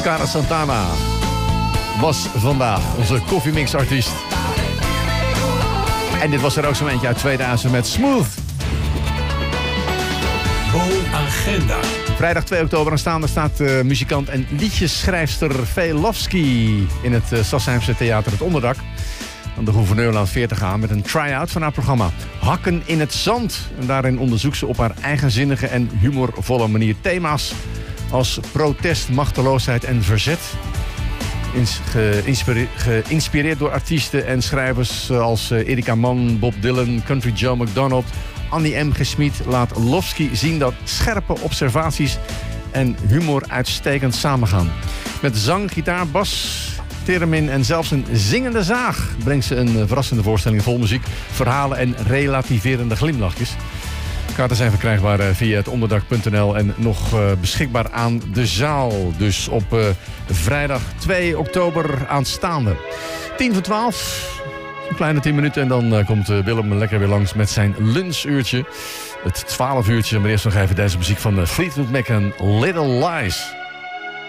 Cara Santana was vandaag onze koffiemixartiest. En dit was er ook zo'n eentje uit 2000 met Smooth. Agenda. Vrijdag 2 oktober aanstaande staat muzikant en liedjesschrijfster Velofsky in het Sassheimse Theater Het Onderdak aan de Gouverneurlaan 40 aan met een try-out van haar programma Hakken in het Zand. En daarin onderzoekt ze op haar eigenzinnige en humorvolle manier thema's als protest, machteloosheid en verzet. Geïnspireerd door artiesten en schrijvers als Erika Mann, Bob Dylan, Country Joe McDonald, Annie M. G. Schmid laat Lofsky zien dat scherpe observaties en humor uitstekend samengaan. Met zang, gitaar, bas, theremin en zelfs een zingende zaag brengt ze een verrassende voorstelling vol muziek, verhalen en relativerende glimlachjes. Kaarten zijn verkrijgbaar via het onderdak.nl en nog beschikbaar aan de zaal. Dus op vrijdag 2 oktober aanstaande. 10:12. Een kleine 10 minuten en dan komt Willem lekker weer langs met zijn lunchuurtje. Het 12 uurtje, maar eerst nog even deze muziek van Fleetwood Mac en Little Lies.